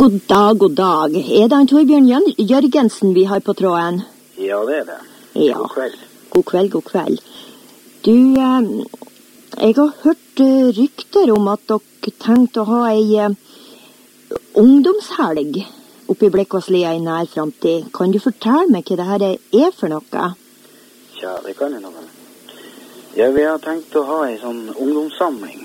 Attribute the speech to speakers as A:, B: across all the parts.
A: God dag, god dag. Er det en Torbjørn Jørgensen vi har på tråden?
B: Ja, det er det.
A: Ja.
B: God kveld.
A: God kveld, god kveld. Du, jeg har hørt rykter om at dere tenkte å ha ei ungdomshelg oppe i Bleikvasslia i nær fremtid. Kan du fortelle meg hva det her er for noe?
B: Ja, det kan jeg noe. Ja, vi har tenkt å ha ei sånn ungdomssamling.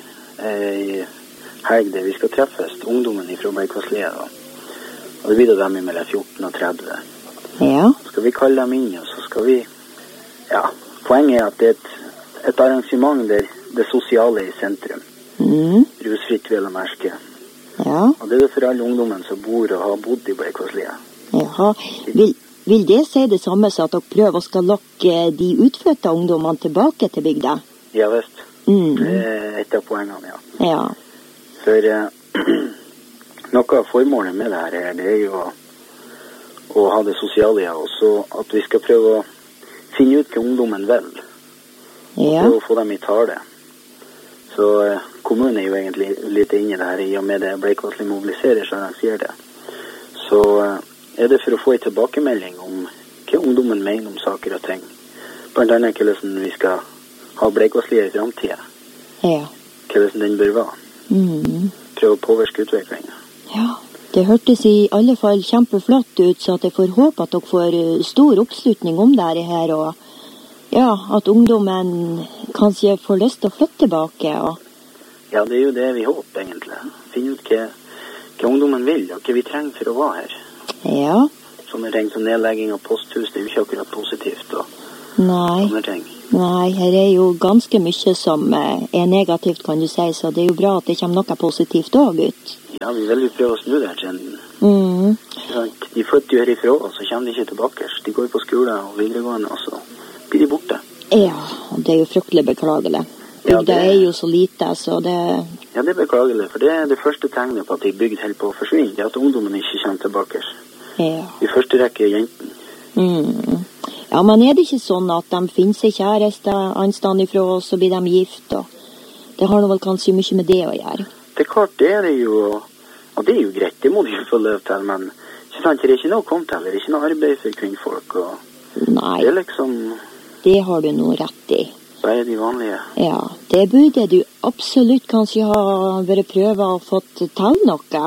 B: Ei helg der vi skal treffes, ungdommen fra Bleikvasslia da. Og det blir da dem mellom 14 og 30.
A: Ja.
B: Så skal vi kalle dem inn, og så skal vi... Ja, poenget er at det er et arrangement der det sosiale er i sentrum. Rusfritt vil jeg merke.
A: Ja.
B: Og det er for alle ungdommen som bor og har bodd i Bleikvasslia.
A: Jaha. Vil det si det samme så at dere prøver å skal lokke de utflytta ungdommene tilbake til bygda?
B: Ja, visst. Det er et av poengene, ja.
A: Ja.
B: For noe av formålet med det her det er jo å ha det sosiale, og så at vi skal prøve å finne ut hva ungdommen vil.
A: Ja.
B: Og prøve å få dem i tale. Så kommunen er jo egentlig litt inne i det her, i og med det Bleikvasslia mobiliserer, så arrangerer det. Så er det for å få en tilbakemelding om hva ungdommen mener om saker og ting. Blant annet hvordan vi skal ha Bleikvasslia i fremtiden.
A: Ja.
B: Hvordan den bør være. Prøve å påvirke utviklingen.
A: Ja, det hørtes i alle fall kjempeflott ut, så at jeg får håpe at dere får stor oppslutning om det her, og ja, at ungdommen kanskje får lyst til å flytte tilbake.
B: Ja, det er jo det vi håper egentlig. Finne ut hva ungdommen vil, og hva vi trenger for å være her.
A: Ja.
B: Sånne ting som nedlegging av posthus, det er jo ikke akkurat positivt, og sånne ting.
A: Nei, her er jo ganske mye som er negativt, kan du si, så det er jo bra at det kommer noe positivt også ut. Ja,
B: vi vil jo prøve å snu det her trenden. De flytter jo herifra, og så kommer de ikke tilbake. De går på skole og videregående, og så blir de borte.
A: Ja, det er jo fryktelig beklagelig. Bygda er jo så lite, så det...
B: Ja, det er beklagelig, for det er det første tegnet på at de bygd helt på å forsvinne, det er at ungdommen ikke kommer tilbake.
A: Ja.
B: I første rekke er jenten.
A: Ja, men er det ikke sånn at de finner seg kjæreste anstand ifra, og så blir de gift, og det har vel kanskje mye med det å gjøre?
B: Det er klart, det er det jo, og det er jo greit, det må de jo få løp til, men ikke sant, det er ikke noe å komme til, det er ikke noe arbeid for kvinnfolk, og
A: nei,
B: det er liksom...
A: Det har du noe rett i.
B: Bare de vanlige.
A: Ja, det burde du absolutt kanskje ha vært prøvet og fått til noe.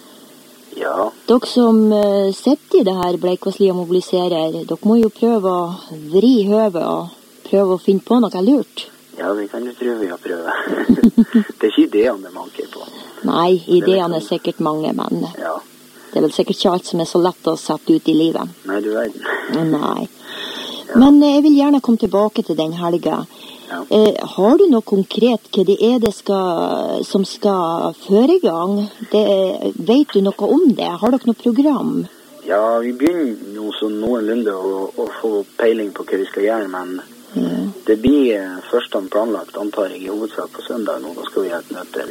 B: Ja.
A: Dere som sitter i det her Bleikvasslia mobiliserer, dere må jo prøve å vri høvet og prøve å finne på noe lurt.
B: Ja, det kan du tro vi har prøvet. Det er ikke ideene det manker på.
A: Nei, ideene er sikkert mange, men
B: ja.
A: Det er vel sikkert ikke alt som er så lett å sette ut i livet.
B: Nei, du vet.
A: Nei. Ja. Men jeg vil gjerne komme tilbake til den helga. Ja. Har du noe konkret hva det er som skal føre i gang? Vet du noe om det? Har dere noe program?
B: Ja, vi begynner nå sånn noenlunde å få peiling på hva vi skal gjøre, men det blir først planlagt, antar jeg, i hovedsak på søndag nå. Da skal vi ha et møte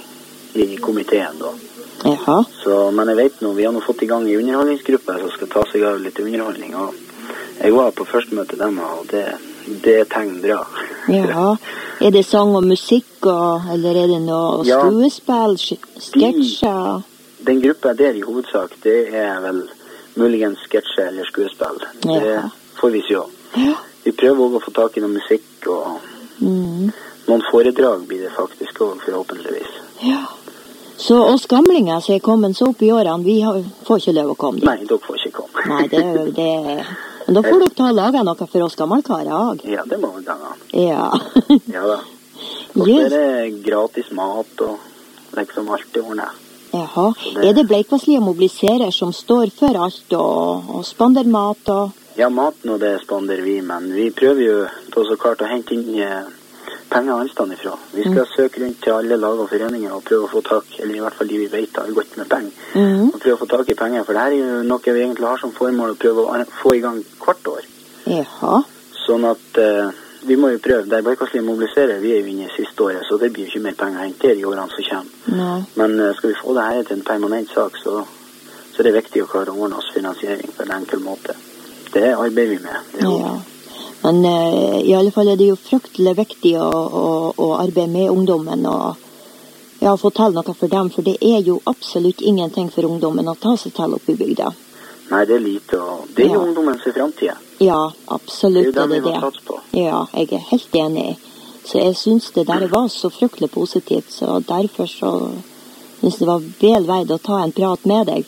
B: i komiteen da.
A: Jaha. Så,
B: men jeg vet nå, vi har nå fått i gang en underholdningsgruppe som skal ta seg av litt underholdning, og jeg var på første møte dem, og det tegner bra.
A: Ja, er det sang og musikk, eller er det noe skuespill, sketsjer?
B: Den gruppa der i hovedsak, det er vel muligens sketsjer eller skuespill. Det får vi se.
A: Ja.
B: Vi prøver også å få tak i noe musikk, og noen foredrag blir det faktisk også, forhåpentligvis.
A: Ja. Så oss gamlinger som er kommet så opp i årene, vi får ikke lov å komme dit?
B: Nei, dere får ikke komme.
A: Nei, men da får dere ta og lage noe for oss gammelkarer også.
B: Ja, det må vi da.
A: Ja.
B: Ja da. Og så er det gratis mat og liksom alt det ordnet.
A: Jaha. Er det Bleikvasslia mobiliserer som står for alt og spander mat og...
B: Ja, maten og det spander vi, men vi prøver jo på så klart å hente inn penger anstand ifra. Vi skal søke rundt til alle lag og foreninger og prøve å få tak, eller i hvert fall de vi vet har gått med penger, og prøve å få tak i penger, for det her er jo noe vi egentlig har som formål å prøve å få i gang hvert år.
A: Jaha.
B: Sånn at vi må jo prøve, der Bleikvasslia mobiliserer, vi er jo inne i siste året, så det blir jo ikke mer penger hent der i årene som kommer.
A: Nei.
B: Men skal vi få det her til en permanent sak, så er det viktig å klare å ordne oss finansiering på en enkel måte. Det arbeider vi med. Det
A: ja. Men i alle fall er det jo fryktelig viktig å arbeide med ungdommen, og Ja, fortell noe for dem, for det er jo absolutt ingenting for ungdommen å ta seg til oppe i bygda.
B: Nei, det er lite, og det er jo ungdommen som er fremtiden.
A: Ja, absolutt.
B: Det er jo dem vi må satse på.
A: Ja, jeg er helt enig. Så jeg synes det der var så fryktelig positivt, så derfor så synes det var vel veid å ta en prat med deg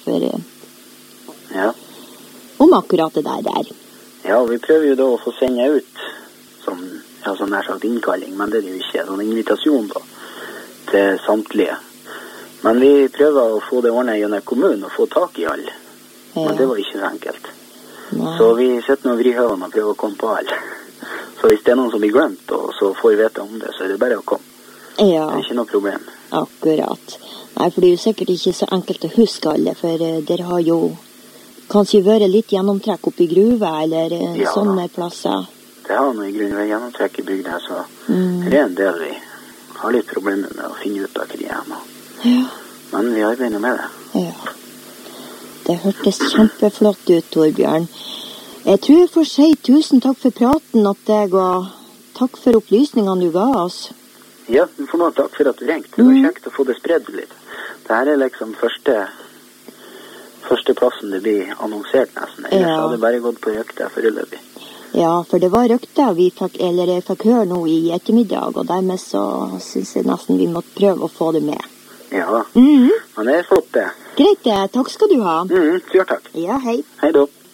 A: om akkurat det der.
B: Ja, og vi prøver jo da å få sende ut sånn nær sagt innkalling, men det er jo ikke sånn invitasjon da, til samtlige. Men vi prøver å få det ordnet gjennom kommunen og få tak i alle. Men det var ikke så enkelt.
A: Nei.
B: Så vi setter noen vrihøvene og prøver å komme på alle. Så hvis det er noen som blir glemt, og så får vi vite om det, så er det bare å komme.
A: Ja.
B: Det er ikke noe problem.
A: Akkurat. Nei, for det er jo sikkert ikke så enkelt å huske alle, for dere har jo kanskje vært litt gjennomtrekk opp i gruve, eller sånne plasser.
B: Det har noe i grunnen ved gjennomtrekk i bygda, så det er en del vi har litt problemer med å finne ut av krigen.
A: Ja.
B: Men vi arbeider med det.
A: Ja. Det hørtes kjempeflott ut, Torbjørn. Jeg tror jeg får si tusen takk for praten at deg, og takk for opplysningene du ga oss.
B: Ja, du får noe takk for at du ringte. Det var kjekt å få det spredd litt. Dette er liksom første plassen det blir annonsert nesten. Ellers hadde det bare gått på rykte foreløpig. Ja, for det var rykte jeg fikk høre nå i ettermiddag, og dermed så synes jeg nesten vi måtte prøve å få det med. Ja, men det er flott det. Greit det, takk skal du ha. Takk. Ja, hei. Hei da.